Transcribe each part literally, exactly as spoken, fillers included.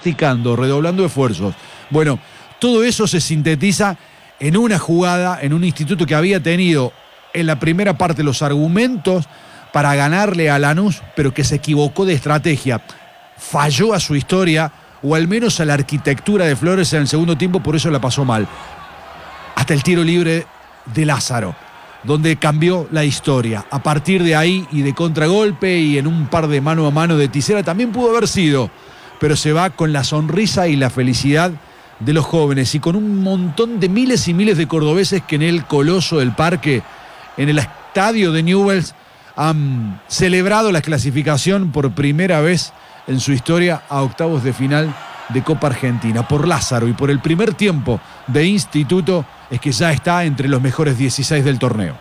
practicando, redoblando esfuerzos. Bueno, todo eso se sintetiza en una jugada, en un instituto que había tenido en la primera parte los argumentos para ganarle a Lanús, pero que se equivocó de estrategia. Falló a su historia, o al menos a la arquitectura de Flores en el segundo tiempo, por eso la pasó mal. Hasta el tiro libre de Lázaro, donde cambió la historia. A partir de ahí y de contragolpe y en un par de mano a mano de Tisera también pudo haber sido, pero se va con la sonrisa y la felicidad de los jóvenes y con un montón de miles y miles de cordobeses que en el Coloso del Parque, en el estadio de Newell's, han celebrado la clasificación por primera vez en su historia a octavos de final de Copa Argentina. Por Lázaro y por el primer tiempo de Instituto es que ya está entre los mejores dieciséis del torneo.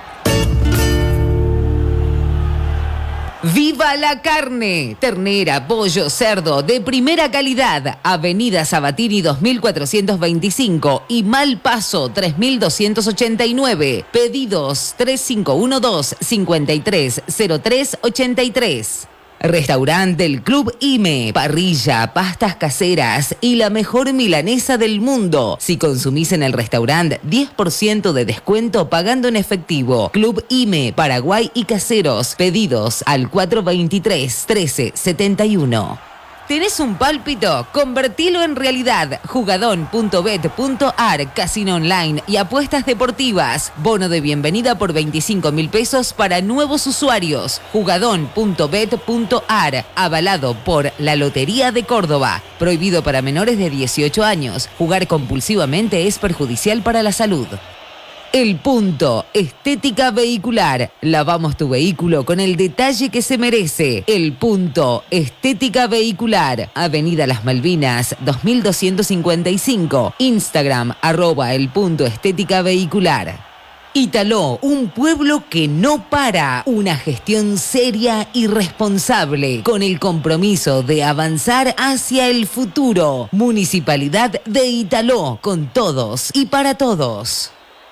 ¡Viva la carne! Ternera, pollo, cerdo de primera calidad. Avenida Sabatini dos mil cuatrocientos veinticinco y Malpaso tres mil doscientos ochenta y nueve. Pedidos tres cinco uno dos, cinco tres cero tres ocho tres. Restaurante del Club I M E, parrilla, pastas caseras y la mejor milanesa del mundo. Si consumís en el restaurante, diez por ciento de descuento pagando en efectivo. Club I M E, Paraguay y Caseros. Pedidos al cuatro veintitrés, trece setenta y uno. ¿Tenés un pálpito? Convertilo en realidad. Jugadón punto bet punto ar, casino online y apuestas deportivas. Bono de bienvenida por veinticinco mil pesos para nuevos usuarios. Jugadón punto bet punto ar, avalado por la Lotería de Córdoba. Prohibido para menores de dieciocho años. Jugar compulsivamente es perjudicial para la salud. El Punto, estética vehicular. Lavamos tu vehículo con el detalle que se merece. El Punto, estética vehicular. Avenida Las Malvinas, dos mil doscientos cincuenta y cinco. Instagram, arroba el punto estética vehicular. Italó, un pueblo que no para. Una gestión seria y responsable, con el compromiso de avanzar hacia el futuro. Municipalidad de Italó, con todos y para todos.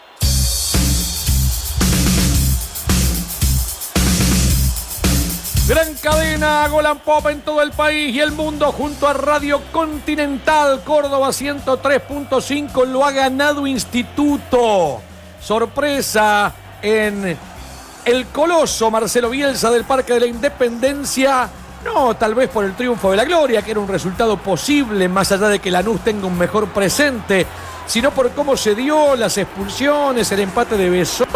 Gran cadena, Gol and Pop en todo el país y el mundo junto a Radio Continental. Córdoba ciento tres punto cinco, lo ha ganado Instituto. Sorpresa en el Coloso, Marcelo Bielsa del Parque de la Independencia. No, tal vez por el triunfo de la Gloria, que era un resultado posible, más allá de que Lanús tenga un mejor presente, sino por cómo se dio, las expulsiones, el empate de Besó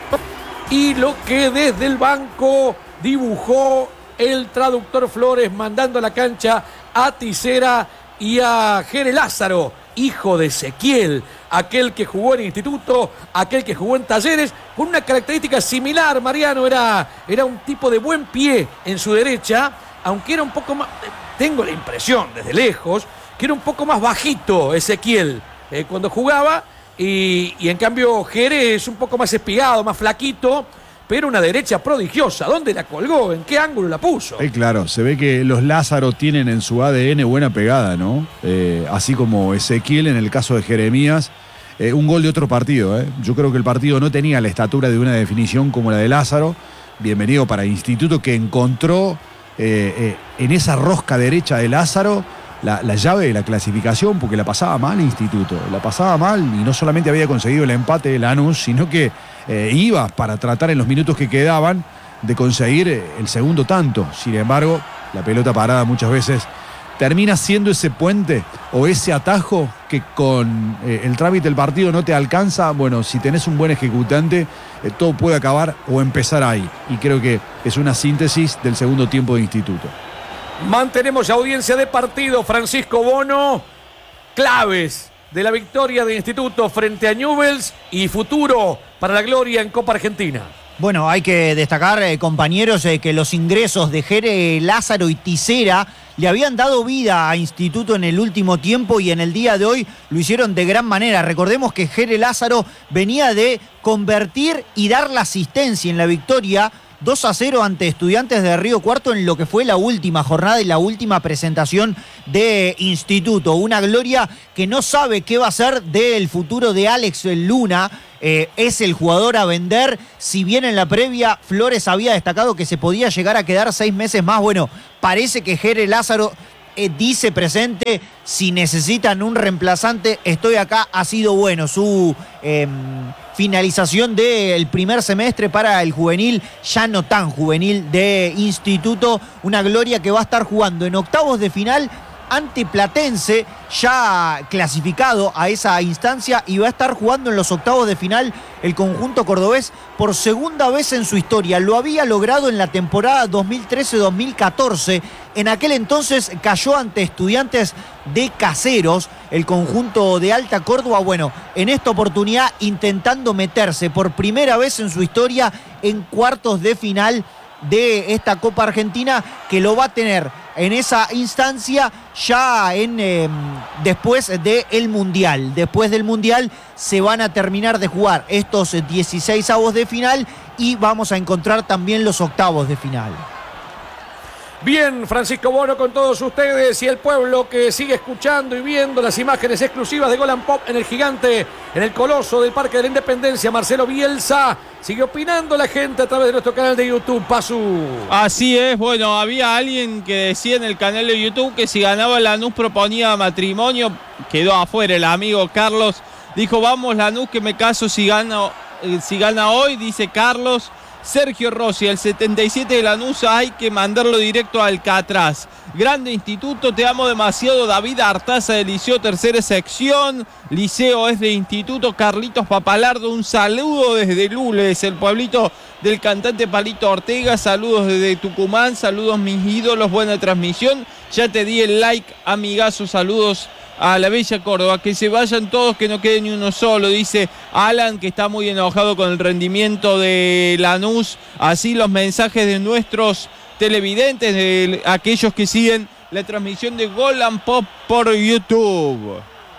y lo que desde el banco dibujó el traductor Flores, mandando a la cancha a Tisera y a Jere Lázaro, hijo de Ezequiel, aquel que jugó en Instituto, aquel que jugó en Talleres, con una característica similar. Mariano era, era un tipo de buen pie en su derecha, aunque era un poco más, tengo la impresión desde lejos, que era un poco más bajito Ezequiel eh, cuando jugaba, y, y en cambio Jere es un poco más espigado, más flaquito, pero una derecha prodigiosa. ¿Dónde la colgó? ¿En qué ángulo la puso? Eh, claro, se ve que los Lázaro tienen en su A D N buena pegada, ¿no? Eh, así como Ezequiel en el caso de Jeremías. Eh, un gol de otro partido, ¿eh? Yo creo que el partido no tenía la estatura de una definición como la de Lázaro. Bienvenido para Instituto, que encontró eh, eh, en esa rosca derecha de Lázaro la, la llave de la clasificación, porque la pasaba mal Instituto. La pasaba mal y no solamente había conseguido el empate de Lanús, sino que Eh, iba para tratar en los minutos que quedaban de conseguir el segundo tanto. Sin embargo, la pelota parada muchas veces termina siendo ese puente o ese atajo que con eh, el trámite del partido no te alcanza. Bueno, si tenés un buen ejecutante, eh, todo puede acabar o empezar ahí. Y creo que es una síntesis del segundo tiempo de Instituto. Mantenemos audiencia de partido. Francisco Bono, claves de la victoria de Instituto frente a Newell's y futuro para la Gloria en Copa Argentina. Bueno, hay que destacar, eh, compañeros, eh, que los ingresos de Jere Lázaro y Tisera le habían dado vida a Instituto en el último tiempo y en el día de hoy lo hicieron de gran manera. Recordemos que Jere Lázaro venía de convertir y dar la asistencia en la victoria dos a cero ante Estudiantes de Río Cuarto en lo que fue la última jornada y la última presentación de Instituto. Una Gloria que no sabe qué va a ser del futuro de Alex Luna. Eh, es el jugador a vender. Si bien en la previa Flores había destacado que se podía llegar a quedar seis meses más, bueno, parece que Jere Lázaro eh, dice presente, si necesitan un reemplazante, estoy acá. Ha sido bueno su eh, finalización del primer semestre para el juvenil, ya no tan juvenil, de Instituto. Una Gloria que va a estar jugando en octavos de final ante Platense, ya clasificado a esa instancia, y va a estar jugando en los octavos de final el conjunto cordobés por segunda vez en su historia. Lo había logrado en la temporada dos mil trece dos mil catorce. En aquel entonces cayó ante Estudiantes de Caseros, el conjunto de Alta Córdoba. Bueno, en esta oportunidad intentando meterse por primera vez en su historia en cuartos de final de esta Copa Argentina, que lo va a tener en esa instancia ya en eh, después del Mundial. Después del Mundial se van a terminar de jugar estos dieciséis avos de final y vamos a encontrar también los octavos de final. Bien, Francisco Bono con todos ustedes y el pueblo que sigue escuchando y viendo las imágenes exclusivas de Gol and Pop en el gigante, en el coloso del Parque de la Independencia. Marcelo Bielsa, sigue opinando la gente a través de nuestro canal de YouTube. Pasu. Así es, bueno, había alguien que decía en el canal de YouTube que si ganaba Lanús proponía matrimonio. Quedó afuera el amigo Carlos. Dijo, vamos Lanús que me caso si gana, si gana hoy, dice Carlos. Sergio Rossi, el setenta y siete de Lanús, hay que mandarlo directo a Alcatraz. Grande Instituto, te amo demasiado. David Artaza de Liceo, tercera sección. Liceo es de Instituto. Carlitos Papalardo, un saludo desde Lules, el pueblito del cantante Palito Ortega. Saludos desde Tucumán, saludos mis ídolos, buena transmisión. Ya te di el like, amigazo, saludos a la bella Córdoba. Que se vayan todos, que no quede ni uno solo, dice Alan, que está muy enojado con el rendimiento de Lanús. Así los mensajes de nuestros televidentes, de aquellos que siguen la transmisión de Gol and Pop por YouTube.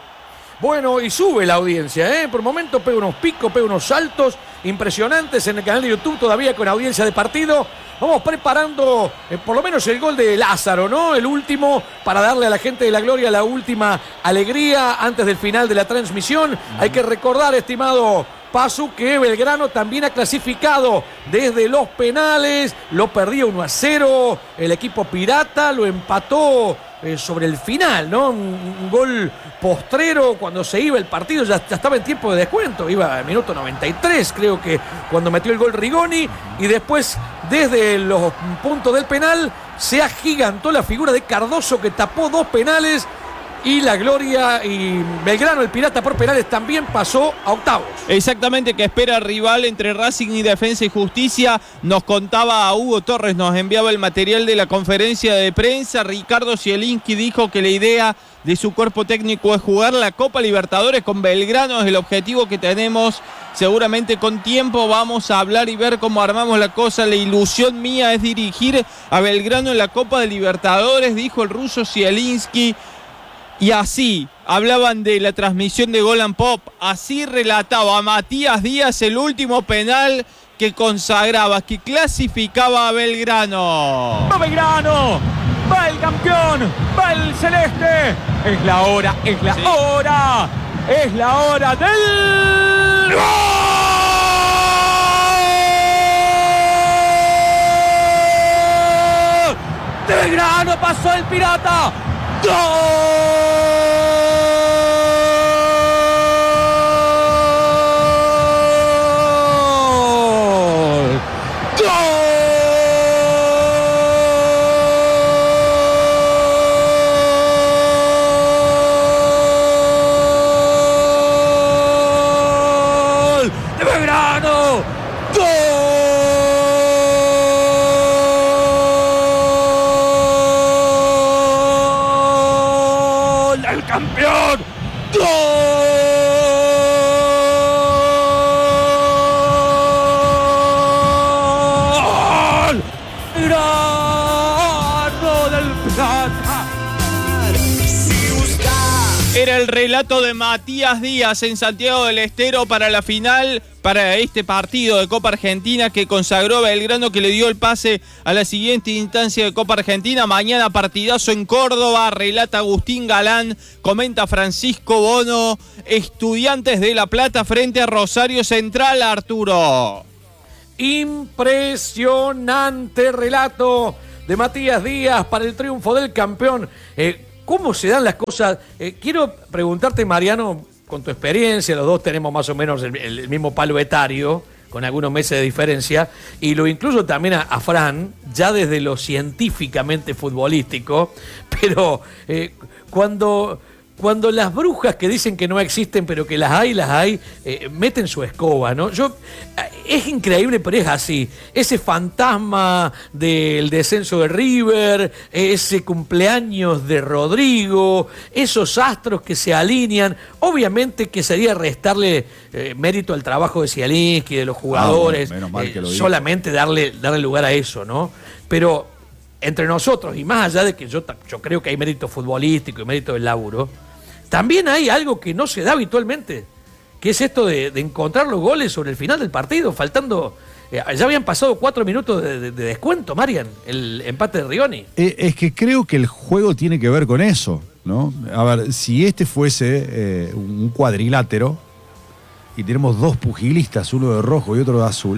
Bueno, y sube la audiencia, ¿eh? Por momento pega unos picos, pega unos saltos impresionantes en el canal de YouTube, todavía con audiencia de partido. Vamos preparando eh, por lo menos el gol de Lázaro, ¿no? El último, para darle a la gente de la Gloria la última alegría antes del final de la transmisión. Uh-huh. Hay que recordar, estimado Pasu, que Belgrano también ha clasificado desde los penales. Lo perdió uno a cero. El equipo pirata lo empató eh, sobre el final, ¿no? Un, un gol postrero cuando se iba el partido, ya, ya estaba en tiempo de descuento, iba al minuto noventa y tres, creo que cuando metió el gol Rigoni, y después desde los puntos del penal se agigantó la figura de Cardoso, que tapó dos penales, y la Gloria y Belgrano, el pirata por penales, también pasó a octavos. Exactamente, que espera rival entre Racing y Defensa y Justicia. Nos contaba a Hugo Torres, nos enviaba el material de la conferencia de prensa. Ricardo Zielinski dijo que la idea de su cuerpo técnico es jugar la Copa Libertadores con Belgrano, es el objetivo que tenemos. Seguramente con tiempo vamos a hablar y ver cómo armamos la cosa. La ilusión mía es dirigir a Belgrano en la Copa de Libertadores, dijo el ruso Zielinski. Y así hablaban de la transmisión de Gol and Pop, así relataba Matías Díaz el último penal que consagraba, que clasificaba a Belgrano. ¡Va Belgrano! ¡Va el campeón! ¡Va el celeste! Es la hora, es la sí. hora, es la hora del ¡gol! ¡De Belgrano! ¡Pasó el pirata! ¡Gol! ¡Campeón! ¡Gol! ¡Grano del Plata! Era el relato de Matías Díaz en Santiago del Estero para la final, para este partido de Copa Argentina que consagró a Belgrano, que le dio el pase a la siguiente instancia de Copa Argentina. Mañana partidazo en Córdoba, relata Agustín Galán, comenta Francisco Bono. Estudiantes de La Plata frente a Rosario Central, Arturo. Impresionante relato de Matías Díaz para el triunfo del campeón. Eh, ¿Cómo se dan las cosas? Eh, quiero preguntarte, Mariano, con tu experiencia, los dos tenemos más o menos el, el mismo palo etario, con algunos meses de diferencia, y lo incluyo también a, a Fran, ya desde lo científicamente futbolístico, pero eh, cuando... Cuando las brujas que dicen que no existen, pero que las hay, las hay, eh, meten su escoba, ¿no? Yo, es increíble, pero es así. Ese fantasma del descenso de River, ese cumpleaños de Rodrigo, esos astros que se alinean, obviamente que sería restarle eh, mérito al trabajo de Zielinski, de los jugadores, ah, bueno, menos mal que lo eh, digo. solamente darle, darle lugar a eso, ¿no? Pero entre nosotros, y más allá de que yo, yo creo que hay mérito futbolístico y mérito del laburo, también hay algo que no se da habitualmente, que es esto de, de encontrar los goles sobre el final del partido, faltando... Eh, ya habían pasado cuatro minutos de, de, de descuento, Marian, el empate de Rigoni. Eh, es que creo que el juego tiene que ver con eso, ¿no? A ver, si este fuese eh, un cuadrilátero y tenemos dos pugilistas, uno de rojo y otro de azul,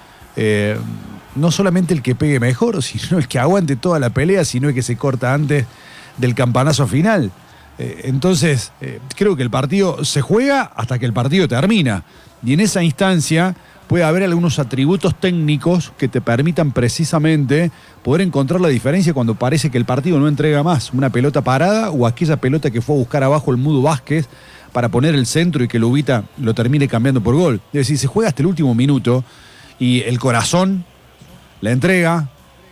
eh, no solamente el que pegue mejor, sino el que aguante toda la pelea, sino el que se corta antes del campanazo final. Eh, entonces, eh, creo que el partido se juega hasta que el partido termina. Y en esa instancia puede haber algunos atributos técnicos que te permitan precisamente poder encontrar la diferencia cuando parece que el partido no entrega más. Una pelota parada o aquella pelota que fue a buscar abajo el Mudo Vázquez para poner el centro y que Lubita lo termine cambiando por gol. Es decir, se juega hasta el último minuto y el corazón, la entrega,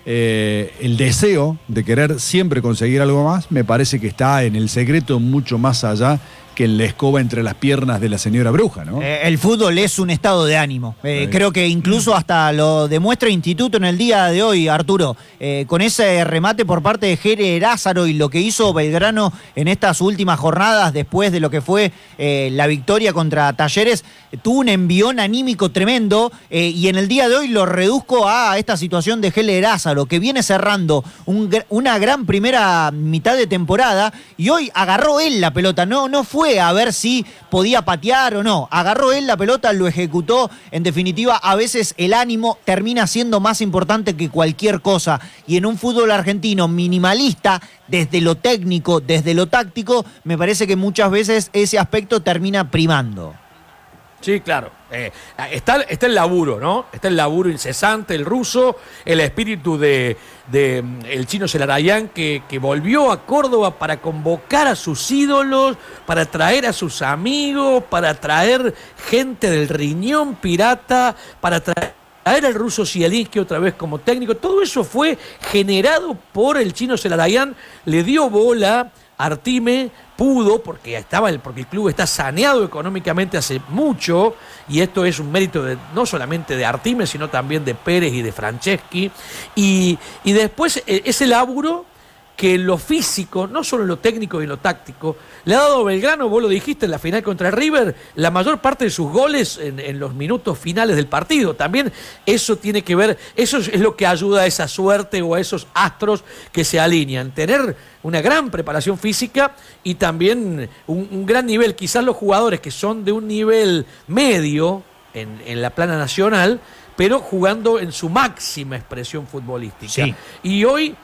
eh, el deseo de querer siempre conseguir algo más, me parece que está en el secreto mucho más allá que en la escoba entre las piernas de la señora bruja, ¿no? Eh, el fútbol es un estado de ánimo. Eh, sí. Creo que incluso hasta lo demuestra Instituto en el día de hoy, Arturo. Eh, con ese remate por parte de Jere Lázaro y lo que hizo Belgrano en estas últimas jornadas después de lo que fue eh, la victoria contra Talleres, eh, tuvo un envión anímico tremendo eh, y en el día de hoy lo reduzco a esta situación de Jere Lázaro, que viene cerrando un, una gran primera mitad de temporada y hoy agarró él la pelota, no, no fue a ver si podía patear o no. Agarró él la pelota, lo ejecutó. En definitiva, a veces el ánimo termina siendo más importante que cualquier cosa. Y en un fútbol argentino minimalista, desde lo técnico, desde lo táctico, me parece que muchas veces ese aspecto termina primando. Sí, claro. Eh, está, está el laburo, ¿no? Está el laburo incesante, el ruso, el espíritu de, de el chino Celarayán que, que volvió a Córdoba para convocar a sus ídolos, para traer a sus amigos, para traer gente del riñón pirata, para traer al ruso Zielinski otra vez como técnico. Todo eso fue generado por el chino Celarayán, le dio bola a Artime, pudo, porque estaba el, porque el club está saneado económicamente hace mucho, y esto es un mérito de, no solamente de Artime, sino también de Pérez y de Franceschi, y, y después ese laburo que en lo físico, no solo en lo técnico y en lo táctico, le ha dado Belgrano, vos lo dijiste, en la final contra River, la mayor parte de sus goles en, en los minutos finales del partido. También eso tiene que ver, eso es lo que ayuda a esa suerte o a esos astros que se alinean. Tener una gran preparación física y también un, un gran nivel. Quizás los jugadores que son de un nivel medio en, en la plana nacional, pero jugando en su máxima expresión futbolística. Sí. Y hoy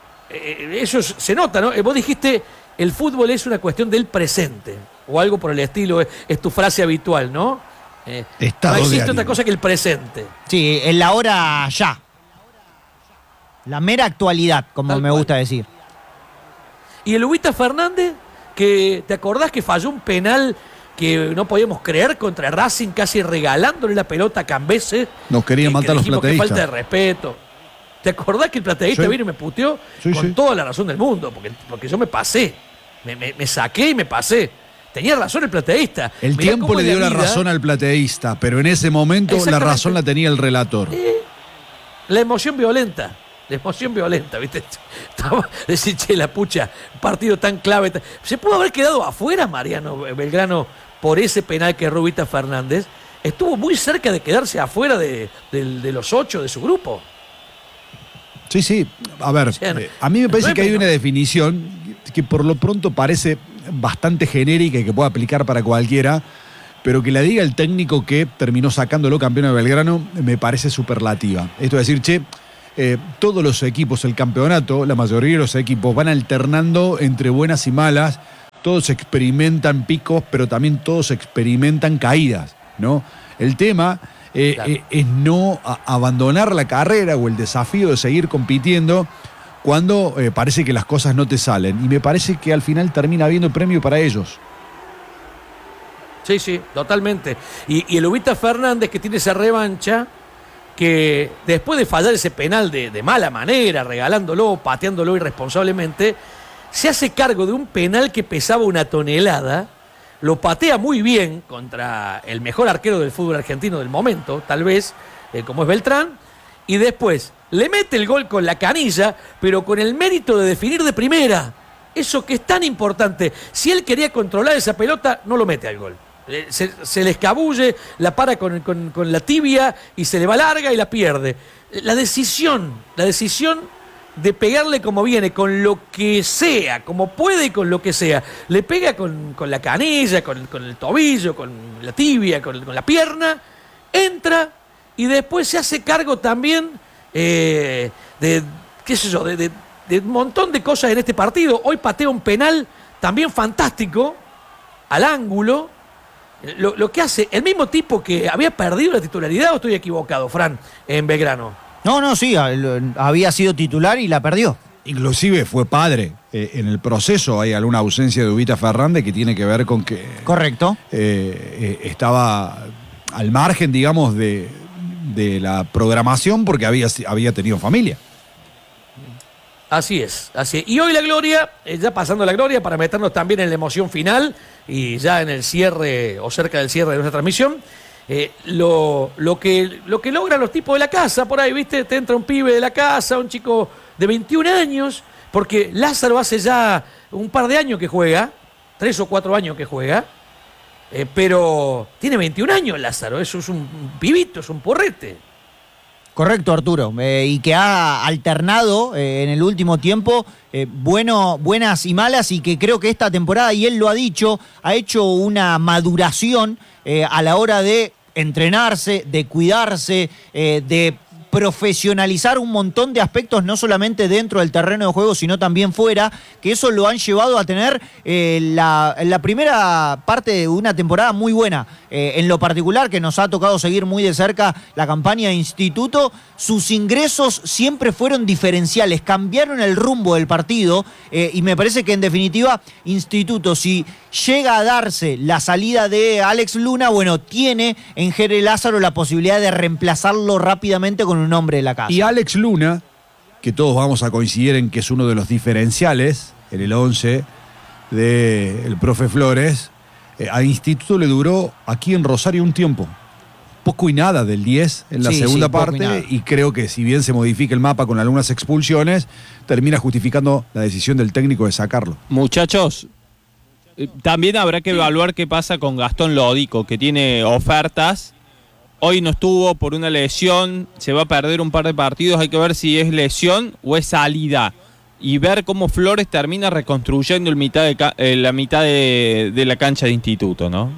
Eh, eso se nota, ¿no? Vos dijiste, el fútbol es una cuestión del presente, o algo por el estilo, es, es tu frase habitual, ¿no? Eh, Estado no de existe ánimo. otra cosa que el presente. Sí, en la hora ya. La mera actualidad, como Tal me cual. gusta decir. Y el Lubita Fernández, que ¿te acordás que falló un penal que no podíamos creer contra Racing, casi regalándole la pelota a Cambese? Nos querían que- matar que los dijimos que plateístas. falta de respeto. ¿Te acordás que el plateísta Sí. vino y me puteó? Sí, con sí. toda la razón del mundo, porque, porque yo me pasé. Me, me- me saqué y me pasé. Tenía razón el plateísta. El Mirá tiempo cómo le en dio la vida, razón al plateísta, pero en ese momento la Exactamente. razón la tenía el relator. La emoción violenta. La emoción violenta, ¿viste? Estaba, decir, che, la pucha, un partido tan clave. tan- Se pudo haber quedado afuera Mariano Belgrano por ese penal que Rubita Fernández. Estuvo muy cerca de quedarse afuera de, de- de los ocho de su grupo. Sí, sí. A ver, sea, no- eh, a mí me parece no es que hay menor. una definición que por lo pronto parece bastante genérica y que puede aplicar para cualquiera, pero que la diga el técnico que terminó sacándolo campeón de Belgrano me parece superlativa. Esto es decir, che, eh, todos los equipos, el campeonato, la mayoría de los equipos van alternando entre buenas y malas, todos experimentan picos, pero también todos experimentan caídas, ¿no? El tema eh, Claro. eh, es no a- abandonar la carrera o el desafío de seguir compitiendo cuando eh, parece que las cosas no te salen. Y me parece que al final termina habiendo premio para ellos. Sí, sí, totalmente. Y, y el Ubita Fernández, que tiene esa revancha, que después de fallar ese penal de, de mala manera, regalándolo, pateándolo irresponsablemente, se hace cargo de un penal que pesaba una tonelada, lo patea muy bien contra el mejor arquero del fútbol argentino del momento, tal vez, eh, como es Beltrán, y después le mete el gol con la canilla, pero con el mérito de definir de primera. Eso que es tan importante. Si él quería controlar esa pelota, no lo mete al gol. Eh, Se, se le escabulle, la para con, con- con la tibia y se le va larga y la pierde. La decisión, la decisión de pegarle como viene, con lo que sea, como puede y con lo que sea. Le pega con, con la canilla, con, con el tobillo, con la tibia, con, con la pierna, entra y después se hace cargo también eh, de, qué sé yo, de, de- de un montón de cosas en este partido. Hoy patea un penal también fantástico, al ángulo. Lo, lo que hace el mismo tipo que había perdido la titularidad, ¿o estoy equivocado, Fran, en Belgrano? No, no, sí, al- había sido titular y la perdió. Inclusive fue padre. Eh, en el proceso hay alguna ausencia de Ubita Fernández que tiene que ver con que Correcto. eh, eh, estaba al margen, digamos, de, de la programación porque había, había tenido familia. Así es, así es. Y hoy la gloria, eh, ya pasando la gloria, para meternos también en la emoción final y ya en el cierre o cerca del cierre de nuestra transmisión, eh, lo, lo, que, lo que logran los tipos de la casa, por ahí, ¿viste? Te entra un pibe de la casa, un chico de veintiún años, porque Lázaro hace ya un par de años que juega, tres o cuatro años que juega, eh, pero tiene veintiún años Lázaro, eso es un pibito, es un porrete. Correcto, Arturo. Eh, y que ha alternado eh, en el último tiempo eh, bueno, buenas y malas, y que creo que esta temporada, y él lo ha dicho, ha hecho una maduración eh, a la hora de entrenarse, de cuidarse, eh, de profesionalizar un montón de aspectos, no solamente dentro del terreno de juego, sino también fuera, que eso lo han llevado a tener eh, la, la primera parte de una temporada muy buena. Eh, en lo particular, que nos ha tocado seguir muy de cerca la campaña de Instituto, sus ingresos siempre fueron diferenciales, cambiaron el rumbo del partido, eh, y me parece que en definitiva Instituto, si llega a darse la salida de Alex Luna, bueno, tiene en Jere Lázaro la posibilidad de reemplazarlo rápidamente con un hombre de la casa. Y Alex Luna, que todos vamos a coincidir en que es uno de los diferenciales en el once del profe Flores, eh, a Instituto le duró aquí en Rosario un tiempo. Poco y nada del diez en la Sí, segunda sí, poco y parte, nada. y creo que si bien se modifica el mapa con algunas expulsiones, termina justificando la decisión del técnico de sacarlo. Muchachos, eh, también habrá que evaluar qué pasa con Gastón Lodico, que tiene ofertas. Hoy no estuvo por una lesión, se va a perder un par de partidos, hay que ver si es lesión o es salida. Y ver cómo Flores termina reconstruyendo el mitad de ca- eh, la mitad de, de la cancha de Instituto, ¿no?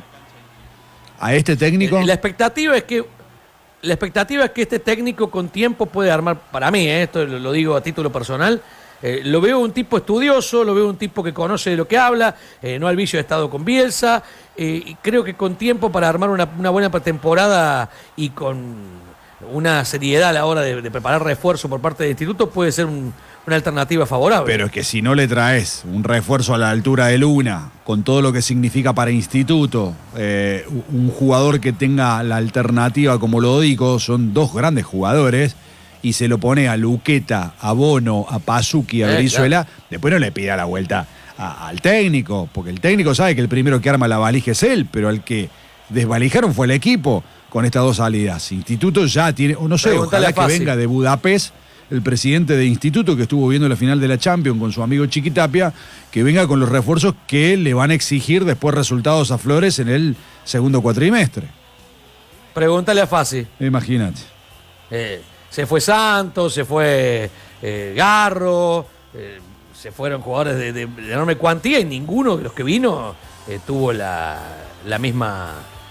A este técnico, La expectativa es que la expectativa es que este técnico con tiempo puede armar, para mí, eh, esto lo, lo digo a título personal, eh, lo veo un tipo estudioso, lo veo un tipo que conoce de lo que habla, eh, no al vicio de estado con Bielsa, eh, y creo que con tiempo para armar una, una buena pretemporada y con una seriedad a la hora de, de preparar refuerzo por parte del Instituto puede ser un- una alternativa favorable. pero es que si no le traes un refuerzo a la altura de Luna, con todo lo que significa para Instituto, eh, un jugador que tenga la alternativa como lo digo, son dos grandes jugadores, y se lo pone a Luqueta, a Bono, a Pazuki, a Eh, Brizuela, después no le pida la vuelta a- al técnico, porque el técnico sabe que el primero que arma la valija es él, pero el que desvalijaron fue el equipo con estas dos salidas. Instituto ya tiene, o no sé, Preguntale ojalá a que Fassi. venga de Budapest el presidente de Instituto, que estuvo viendo la final de la Champions con su amigo Chiquitapia, que venga con los refuerzos que le van a exigir después resultados a Flores en el segundo cuatrimestre. Pregúntale a Fassi. Imagínate. Eh, se fue Santos, se fue eh, Garro, eh, se fueron jugadores de, de- de enorme cuantía y ninguno de los que vino eh, tuvo la, la misma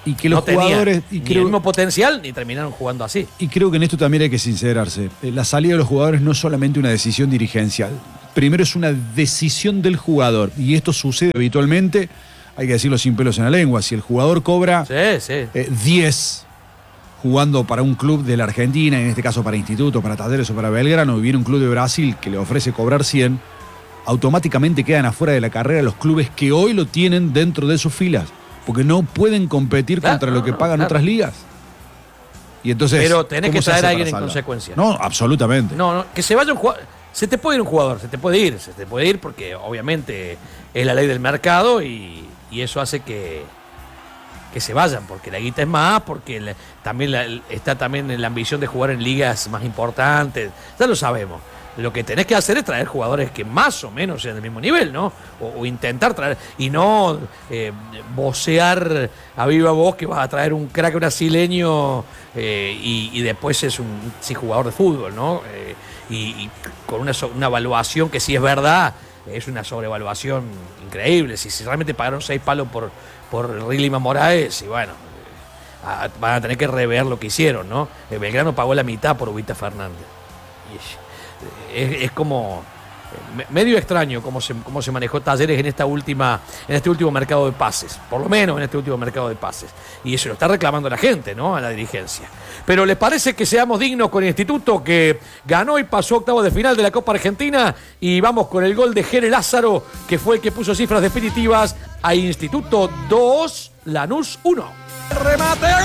Y que los no tenía jugadores. Y ni creo, el mismo potencial ni terminaron jugando así. y creo que en esto también hay que sincerarse. Eh, La salida de los jugadores no es solamente una decisión dirigencial. Primero es una decisión del jugador. Y esto sucede habitualmente, hay que decirlo sin pelos en la lengua. Si el jugador cobra Sí, sí. eh, diez jugando para un club de la Argentina, en este caso para Instituto, para Talleres o para Belgrano, y viene un club de Brasil que le ofrece cobrar cien, automáticamente quedan afuera de la carrera los clubes que hoy lo tienen dentro de sus filas, porque no pueden competir Claro, contra lo no, que no, pagan claro. otras ligas. Y entonces, Pero tenés ¿cómo que se traer hace a alguien para en salvar? consecuencia. No, absolutamente. No, no, que se vaya un jugador. Se te puede ir un jugador, se te puede ir, se te puede ir porque obviamente es la ley del mercado y, y eso hace que, que se vayan, porque la guita es más, porque la- también la- está también en la ambición de jugar en ligas más importantes, ya lo sabemos. Lo que tenés que hacer es traer jugadores que más o menos sean del mismo nivel, ¿no? O, o intentar traer, y no eh, vocear a viva voz que vas a traer un crack brasileño eh, y, y después es un sí, jugador de fútbol, ¿no? Eh, y, y con una, so- una evaluación que si es verdad, es una sobrevaluación increíble. Si, si realmente pagaron seis palos por, por Rilima Moraes, y bueno, eh, a- van a tener que rever lo que hicieron, ¿no? El Belgrano pagó la mitad por Ubita Fernández. Y, es, es como me- medio extraño cómo se, cómo se manejó Talleres en esta última, en este último mercado de pases, por lo menos en este último mercado de pases. Y eso lo está reclamando la gente, ¿no? A la dirigencia. Pero ¿les parece que seamos dignos con el Instituto, que ganó y pasó octavos de final de la Copa Argentina? Y vamos con el gol de Jere Lázaro, que fue el que puso cifras definitivas a Instituto dos, Lanús uno. ¡Remate a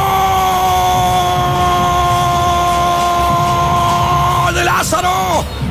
gol! ¡De Lázaro!